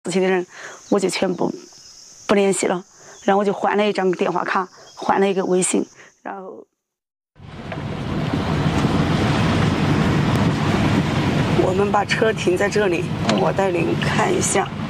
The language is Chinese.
事情的人，我就全部不联系了，然后我就换了一张电话卡，换了一个微信，然后我们把车停在这里，我带您看一下。